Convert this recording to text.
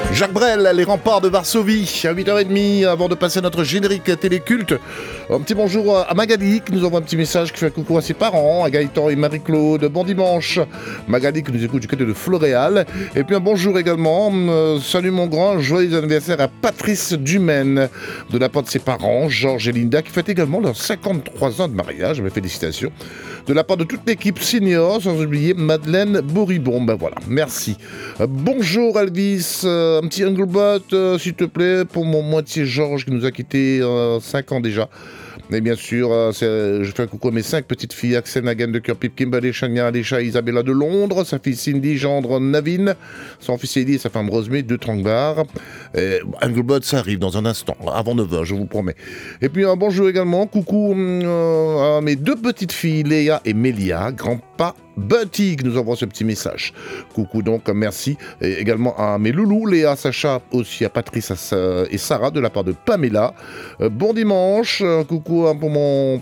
Jacques Brel, les remparts de Varsovie, à 8h30, avant de passer notre générique téléculte. Un petit bonjour à Magali, qui nous envoie un petit message, qui fait un coucou à ses parents, à Gaëtan et Marie-Claude. Bon dimanche. Magali qui nous écoute du côté de Floréal. Et puis un bonjour également, salut mon grand, joyeux anniversaire à Patrice Dumaine, de la part de ses parents, Georges et Linda, qui fêtent également leurs 53 ans de mariage. Mes félicitations. De la part de toute l'équipe senior, sans oublier Madeleine Bouribon. Ben voilà, merci. Bonjour Elvis, un petit Engelbot, s'il te plaît, pour mon moitié Georges qui nous a quittés 5 ans déjà. Et bien sûr, je fais un coucou à mes 5 petites filles, Axel, Nagan de Pip, Kimberley, Chania, Alisha, Isabella de Londres, sa fille Cindy, gendre Navin, son fils Eddie et sa femme Rosemary de Trangbar. Engelbot, ça arrive dans un instant, avant 9h, je vous promets. Et puis un bonjour également, coucou à mes 2 petites filles, Léa et Mélia, grand-pa Bunty qui nous envoie ce petit message. Coucou donc, merci. Et également à mes loulous, Léa, Sacha, aussi à Patrice et Sarah de la part de Pamela. Bon dimanche, coucou pour mon